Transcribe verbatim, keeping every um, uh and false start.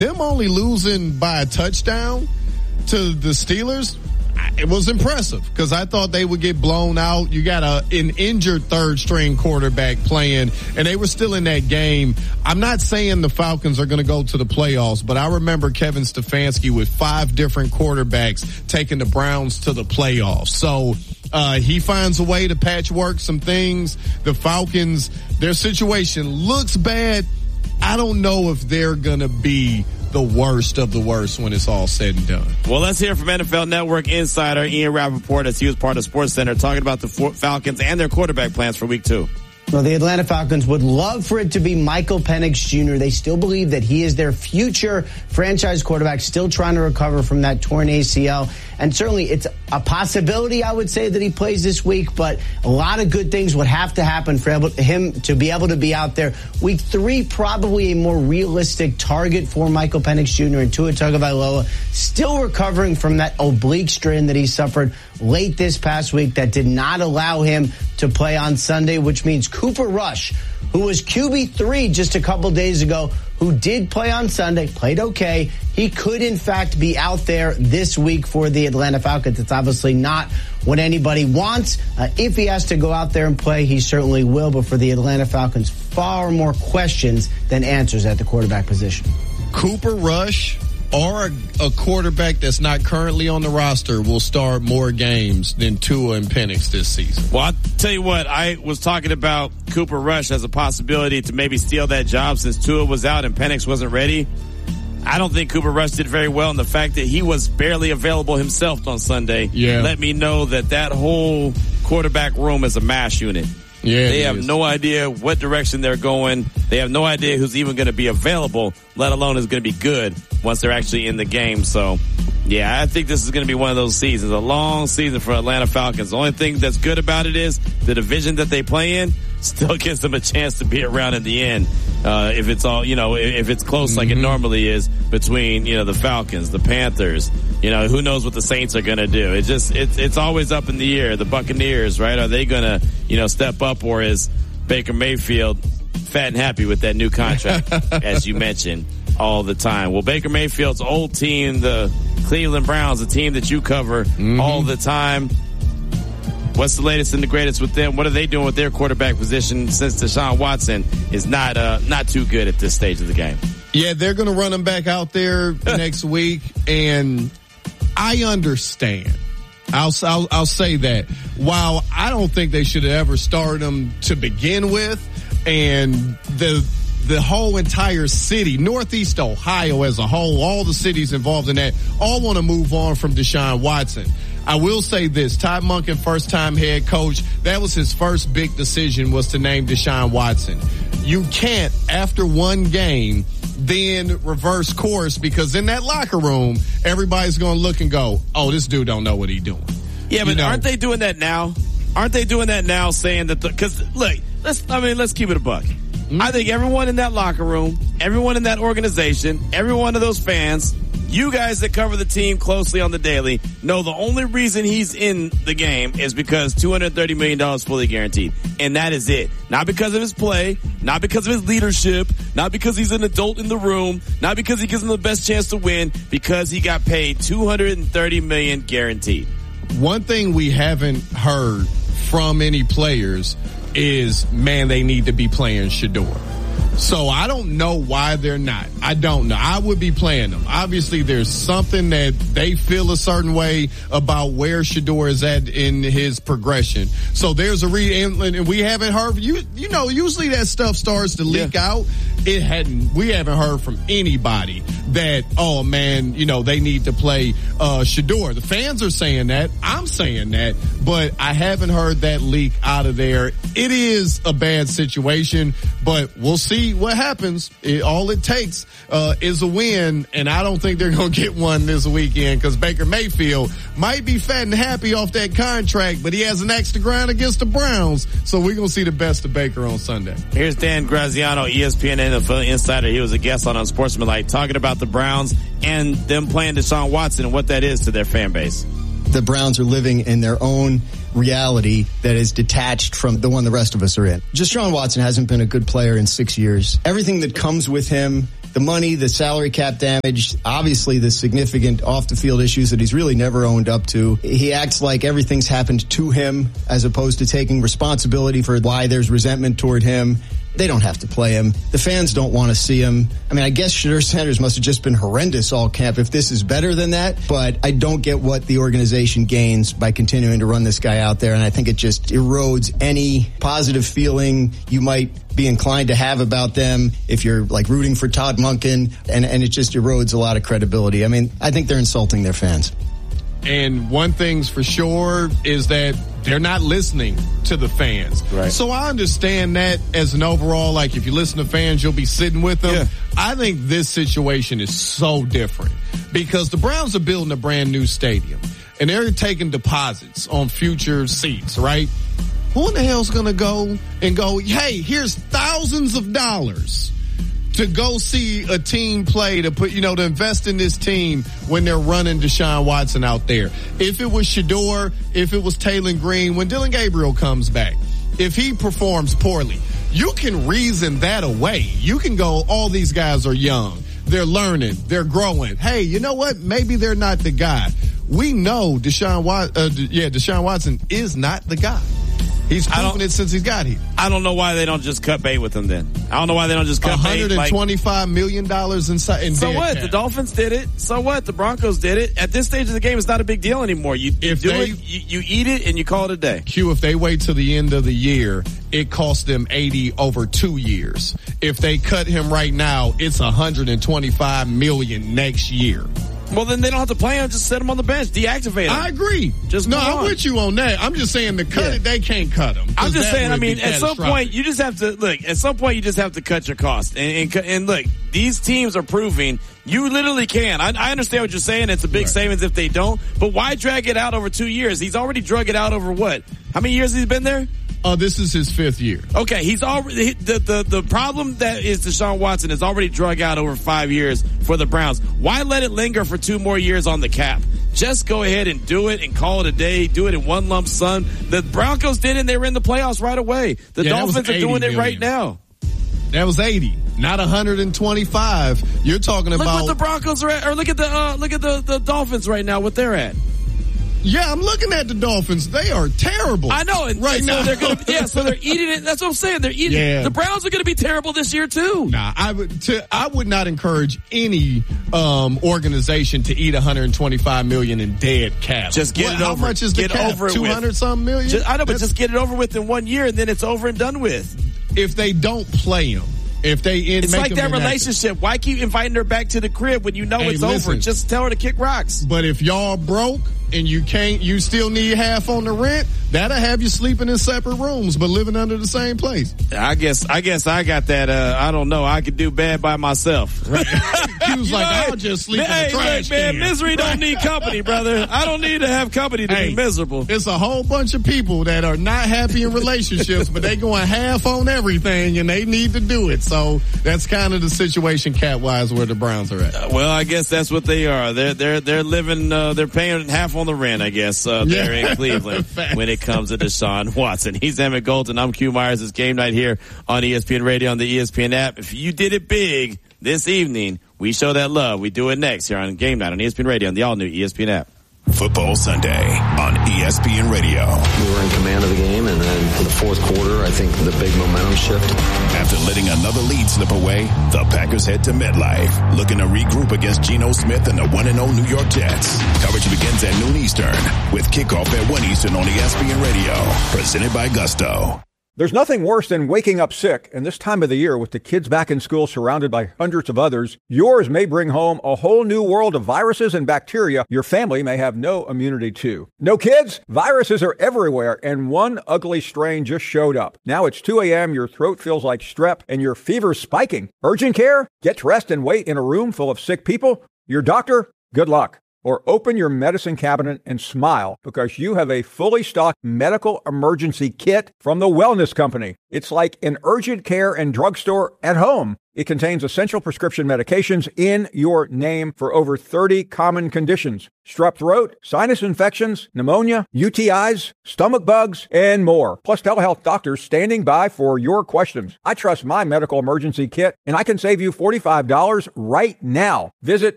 them only losing by a touchdown to the Steelers, it was impressive because I thought they would get blown out. You got a, an injured third string quarterback playing, and they were still in that game. I'm not saying the Falcons are going to go to the playoffs, but I remember Kevin Stefanski with five different quarterbacks taking the Browns to the playoffs. So uh, he finds a way to patchwork some things. The Falcons, their situation looks bad. I don't know if they're going to be the worst of the worst when it's all said and done. Well, let's hear from N F L Network insider Ian Rappaport as he was part of SportsCenter talking about the Falcons and their quarterback plans for week two. Well, the Atlanta Falcons would love for it to be Michael Penix Junior They still believe that he is their future franchise quarterback, still trying to recover from that torn A C L. And certainly it's a possibility, I would say, that he plays this week, but a lot of good things would have to happen for him to be able to be out there. Week three, probably a more realistic target for Michael Penix Junior and Tua Tagovailoa, still recovering from that oblique strain that he suffered late this past week that did not allow him to play on Sunday, which means Cooper Rush, who was Q B three just a couple days ago, who did play on Sunday, played okay. He could, in fact, be out there this week for the Atlanta Falcons. It's obviously not what anybody wants. Uh, if he has to go out there and play, he certainly will. But for the Atlanta Falcons, far more questions than answers at the quarterback position. Cooper Rush or a, a quarterback that's not currently on the roster will start more games than Tua and Penix this season. Well, I'll tell you what, I was talking about Cooper Rush as a possibility to maybe steal that job since Tua was out and Penix wasn't ready. I don't think Cooper Rush did very well, and the fact that he was barely available himself on Sunday yeah. let me know that that whole quarterback room is a mash unit. Yeah, they have is. no idea what direction they're going. They have no idea who's even going to be available, let alone is going to be good once they're actually in the game. So, yeah, I think this is going to be one of those seasons, a long season for Atlanta Falcons. The only thing that's good about it is the division that they play in still gives them a chance to be around in the end. Uh, if it's all, you know, if it's close mm-hmm. like it normally is between, you know, the Falcons, the Panthers, you know, who knows what the Saints are going to do. It's just, it's, it's always up in the air. The Buccaneers, right? Are they going to, you know, step up, or is Baker Mayfield fat and happy with that new contract, as you mentioned, all the time? Well, Baker Mayfield's old team, the Cleveland Browns, a team that you cover mm-hmm. all the time. What's the latest and the greatest with them? What are they doing with their quarterback position since Deshaun Watson is not uh, not too good at this stage of the game? Yeah, they're going to run him back out there next week, and I understand. I'll, I'll I'll say that. While I don't think they should have ever started him to begin with, and the the whole entire city, Northeast Ohio as a whole, all the cities involved in that, all want to move on from Deshaun Watson. I will say this, Todd Monken, first-time head coach, that was his first big decision, was to name Deshaun Watson. You can't, after one game, then reverse course, because in that locker room, everybody's going to look and go, oh, this dude don't know what he's doing. Yeah, but you know? Aren't they doing that now? Aren't they doing that now, saying that, because, look, let's, I mean, let's keep it a buck. Mm-hmm. I think everyone in that locker room, everyone in that organization, every one of those fans, you guys that cover the team closely on the daily know the only reason he's in the game is because two hundred thirty million dollars fully guaranteed. And that is it. Not because of his play, not because of his leadership, not because he's an adult in the room, not because he gives them the best chance to win, because he got paid two hundred thirty million dollars guaranteed. One thing we haven't heard from any players is, man, they need to be playing Shedeur. So I don't know why they're not. I don't know. I would be playing them. Obviously, there's something that they feel a certain way about where Shedeur is at in his progression. So there's a re, and we haven't heard, you, you know, usually that stuff starts to leak yeah. out. It hadn't, we haven't heard from anybody that, oh man, you know, they need to play, uh, Shedeur. The fans are saying that. I'm saying that, but I haven't heard that leak out of there. It is a bad situation, but we'll see what happens. It, all it takes, uh, is a win, and I don't think they're going to get one this weekend, because Baker Mayfield might be fat and happy off that contract, but he has an axe to grind against the Browns. So we're going to see the best of Baker on Sunday. Here's Dan Graziano, E S P N N F L insider. He was a guest on Unsportsmanlike, talking about the Browns and them playing Deshaun Watson and what that is to their fan base. The Browns are living in their own reality that is detached from the one the rest of us are in. Deshaun Watson hasn't been a good player in six years. Everything that comes with him the money, the salary cap damage, obviously the significant off-the-field issues that he's really never owned up to. He acts like everything's happened to him as opposed to taking responsibility for why there's resentment toward him. They don't have to play him. The fans don't want to see him. I mean, I guess Shedeur Sanders must have just been horrendous all camp if this is better than that, but I don't get what the organization gains by continuing to run this guy out there, and I think it just erodes any positive feeling you might be inclined to have about them if you're like rooting for Todd Monken, and, and it just erodes a lot of credibility. I mean, I think they're insulting their fans. And one thing's for sure is that they're not listening to the fans. Right. So I understand that as an overall, like if you listen to fans, you'll be sitting with them. Yeah. I think this situation is so different because the Browns are building a brand new stadium and they're taking deposits on future seats, right? Who in the hell's going to go and go, hey, here's thousands of dollars to go see a team play, to put, you know, to invest in this team when they're running Deshaun Watson out there. If it was Shedeur, if it was Taylor Green, when Dylan Gabriel comes back, if he performs poorly, you can reason that away. You can go, all these guys are young. They're learning. They're growing. Hey, you know what? Maybe they're not the guy. We know Deshaun Watson, uh, yeah, Deshaun Watson is not the guy. He's proven it since he's got here. I don't know why they don't just cut bait with him then. I don't know why they don't just cut bait. one hundred twenty-five million dollars in, in So dead what? cap. The Dolphins did it. So what? The Broncos did it. At this stage of the game, it's not a big deal anymore. You, you If do they- it, you, you eat it, and you call it a day. Q, if they wait till the end of the year, it costs them eighty over two years. If they cut him right now, it's one hundred twenty-five million next year. Well, then they don't have to play him. Just set him on the bench. Deactivate him. I agree. Just no, move I'm on. with you on that. I'm just saying to cut Yeah. it, they can't cut him. I'm just that saying, I would mean, be at some catastrophic. point, you just have to, look, at some point, you just have to cut your costs. And, and, cut- and look, these teams are proving you literally can. I, I understand what you're saying. It's a big Right. savings if they don't. But why drag it out over two years? He's already drug it out over what? How many years has he been there? Oh, this is his fifth year. Okay, he's already, the, the, the problem that is Deshaun Watson is already drug out over five years for the Browns. Why let it linger for two more years on the cap? Just go ahead and do it and call it a day. Do it in one lump sum. The Broncos did it and they were in the playoffs right away. The Yeah, that was Dolphins are doing it eighty right million. now. That was eighty, not one hundred twenty-five. You're talking Look about. what the Broncos are at, or look at the, uh, look at the, the Dolphins right now, what they're at. Yeah, I'm looking at the Dolphins. They are terrible. I know. And, right and so now. they're gonna, yeah, so they're eating it. That's what I'm saying. They're eating Yeah. it. The Browns are going to be terrible this year too. Nah, I would. To, I would not encourage any um, organization to eat one hundred twenty-five million in dead cap. Just get What, it how over. much is the Get cap? over it Two hundred something million. Just, I know, but That's- just get it over with in one year and then it's over and done with. if they don't play him, if they in, It's make like him that inactive. relationship. Why keep inviting her back to the crib when you know Hey, it's listen. over? Just tell her to kick rocks. But if y'all broke and you can't, you still need half on the rent, that'll have you sleeping in separate rooms but living under the same place. I guess, I guess I got that, uh, I don't know. I could do bad by myself. Right. He was You like, know, I'll just sleep hey, in the trash look, man, can. misery don't need company, brother. I don't need to have company to Hey, be miserable. It's a whole bunch of people that are not happy in relationships, but they going half on everything and they need to do it. So that's kind of the situation cat-wise where the Browns are at. Uh, well, I guess that's what they are. They're, they're, they're living, uh, they're paying half on the rent, I guess, uh, Yeah. there in Cleveland Facts. when it comes to Deshaun Watson. He's Emmett Golden. I'm Q Myers. It's game night here on E S P N Radio on the E S P N app. If you did it big this evening, we show that love. We do it next here on game night on E S P N Radio on the all new E S P N app. Football Sunday on E S P N Radio. We were in command of the game, and then in the fourth quarter, I think the big momentum shift. After letting another lead slip away, the Packers head to MetLife, looking to regroup against Geno Smith and the one and oh New York Jets. Coverage begins at noon Eastern, with kickoff at one Eastern on E S P N Radio, presented by Gusto. There's nothing worse than waking up sick, and this time of the year with the kids back in school surrounded by hundreds of others, yours may bring home a whole new world of viruses and bacteria your family may have no immunity to. No kids? Viruses are everywhere, and one ugly strain just showed up. Now it's two a.m., your throat feels like strep, and your fever's spiking. Urgent care? Get dressed and wait in a room full of sick people? Your doctor? Good luck. Or open your medicine cabinet and smile because you have a fully stocked medical emergency kit from the Wellness Company. It's like an urgent care and drugstore at home. It contains essential prescription medications in your name for over thirty common conditions. Strep throat, sinus infections, pneumonia, U T Is, stomach bugs, and more. Plus telehealth doctors standing by for your questions. I trust my medical emergency kit, and I can save you forty-five dollars right now. Visit